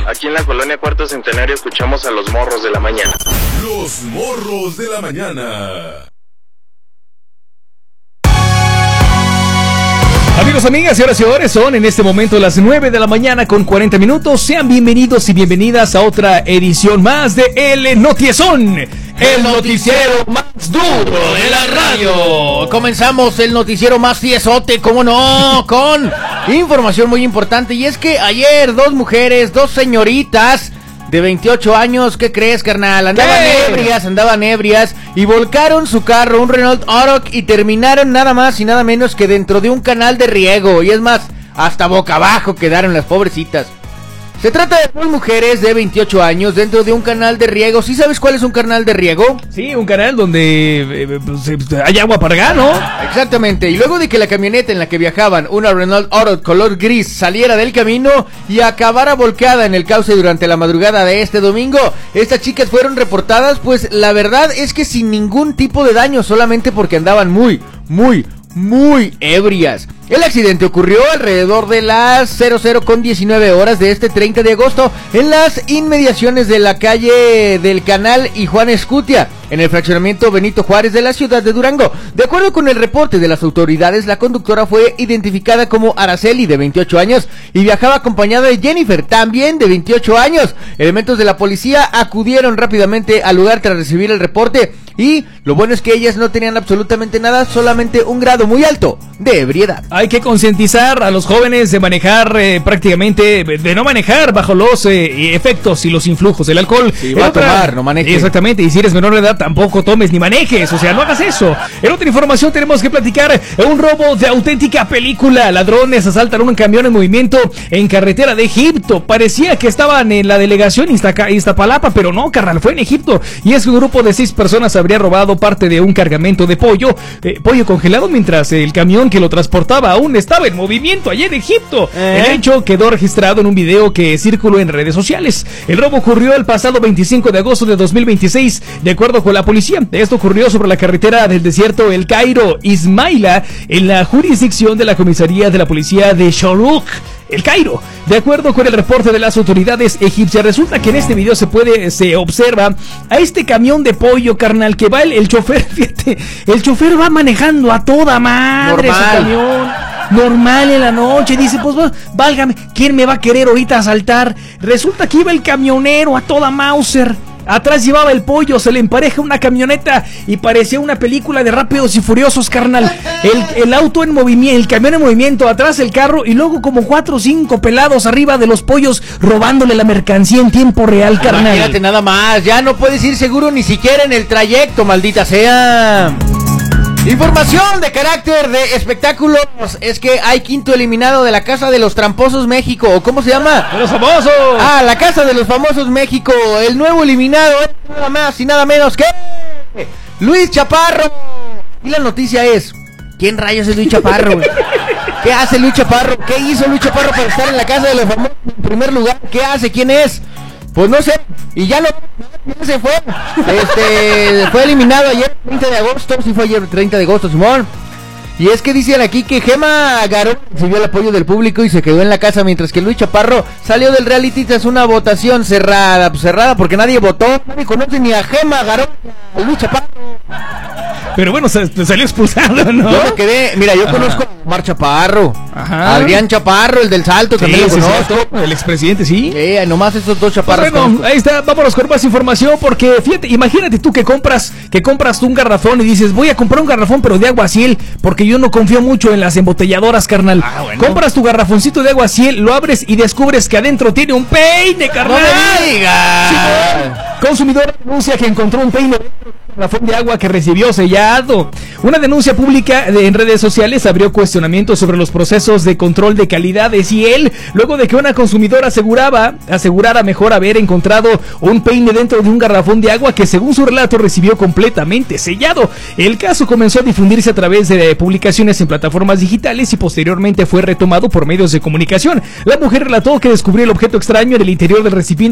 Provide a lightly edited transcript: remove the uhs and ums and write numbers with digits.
Aquí en la colonia Cuarto Centenario escuchamos a los morros de la mañana. Los morros de la mañana. Amigos, amigas, señoras y señores, son en este momento las 9 de la mañana con 40 minutos. Sean bienvenidos y bienvenidas a otra edición más de El Notiezón, el noticiero más duro de la radio. Comenzamos el noticiero más tiesote, cómo no, con información muy importante. Y es que ayer dos mujeres, dos señoritas de 28 años, ¿qué crees, carnal? Andaban ebrias y volcaron su carro, un Renault Aroc, y terminaron nada más y nada menos que dentro de un canal de riego. Y es más, hasta boca abajo quedaron las pobrecitas. Se trata de dos mujeres de 28 años dentro de un canal de riego. ¿Sí sabes cuál es un canal de riego? Sí, un canal donde hay agua para regar, ¿no? Exactamente. Y luego de que la camioneta en la que viajaban, una Renault Aroc color gris, saliera del camino y acabara volcada en el cauce durante la madrugada de este domingo, estas chicas fueron reportadas, pues la verdad es que sin ningún tipo de daño, solamente porque andaban muy ebrias. El accidente ocurrió alrededor de las 00:19 horas de este 30 de agosto en las inmediaciones de la calle del Canal y Juan Escutia, en el fraccionamiento Benito Juárez de la ciudad de Durango. De acuerdo con el reporte de las autoridades, la conductora fue identificada como Araceli, de 28 años, y viajaba acompañada de Jennifer, también de 28 años. Elementos de la policía acudieron rápidamente al lugar tras recibir el reporte, y lo bueno es que ellas no tenían absolutamente nada, solamente un grado muy alto de ebriedad. Hay que concientizar a los jóvenes de manejar prácticamente, de no manejar bajo los efectos y los influjos del alcohol. Si va a tomar, no manejes. Exactamente, y si eres menor de edad tampoco tomes ni manejes, o sea, no hagas eso. En otra información tenemos que platicar un robo de auténtica película. Ladrones asaltan un camión en movimiento en carretera de Egipto. Parecía que estaban en la delegación Iztapalapa, pero no, carnal, fue en Egipto. Y es que un grupo de 6 personas habría robado parte de un cargamento de pollo congelado, mientras el camión que lo transportaba aún estaba en movimiento allá en Egipto. El hecho quedó registrado en un video que circuló en redes sociales. El robo ocurrió el pasado 25 de agosto de 2026, de acuerdo con la policía. Esto ocurrió sobre la carretera del desierto El Cairo Ismaila, en la jurisdicción de la comisaría de la policía de Shorouk, El Cairo. De acuerdo con el reporte de las autoridades egipcias, resulta que en este video se observa a este camión de pollo, carnal, que va el chofer, fíjate, el chofer va manejando a toda madre su camión, normal en la noche, dice, pues válgame, ¿quién me va a querer ahorita asaltar? Resulta que iba el camionero a toda Mauser. Atrás llevaba el pollo, se le empareja una camioneta y parecía una película de Rápidos y Furiosos, carnal. El auto en movimiento, el camión en movimiento, atrás el carro y luego como 4 o 5 pelados arriba de los pollos robándole la mercancía en tiempo real, carnal. Imagínate nada más, ya no puedes ir seguro ni siquiera en el trayecto, maldita sea. Información de carácter de espectáculos. Es que hay quinto eliminado de la Casa de los Tramposos México. ¿O cómo se llama? ¡De los famosos! Ah, la Casa de los Famosos México. El nuevo eliminado es nada más y nada menos que Luis Chaparro. Y la noticia es: ¿quién rayos es Luis Chaparro? ¿Qué hace Luis Chaparro? ¿Qué hizo Luis Chaparro para estar en la Casa de los Famosos en primer lugar? ¿Qué hace? ¿Quién es? Pues no sé, y ya se fue. Fue eliminado ayer, 30 de agosto. Sí, fue ayer, 30 de agosto, Simón. Y es que dicen aquí que Gema Garón recibió el apoyo del público y se quedó en la casa, mientras que Luis Chaparro salió del reality tras una votación cerrada. Pues cerrada porque nadie votó, nadie conoce ni a Gema Garón, a Luis Chaparro. Pero bueno, se salió expulsado, ¿no? Yo me quedé, mira, yo conozco a Omar Chaparro, Adrián Chaparro, el del Salto, también lo conozco. El expresidente, sí. Nomás estos dos chaparros. Pues bueno, ahí está, vámonos con más información, porque fíjate, imagínate tú que compras un garrafón y dices, voy a comprar un garrafón pero de agua Ciel, porque yo no confío mucho en las embotelladoras, carnal. Bueno. Compras tu garrafoncito de agua Ciel, lo abres y descubres que adentro tiene un peine, carnal. ¡No me digas! Sí, consumidor denuncia que encontró un peine dentro del garrafón de agua que recibió sellado. Una denuncia pública en redes sociales abrió cuestionamientos sobre los procesos de control de calidad de Ciel, luego de que una consumidora asegurara mejor haber encontrado un peine dentro de un garrafón de agua que, según su relato, recibió completamente sellado. El caso comenzó a difundirse a través de publicaciones en plataformas digitales y posteriormente fue retomado por medios de comunicación. La mujer relató que descubrió el objeto extraño en el interior del recipiente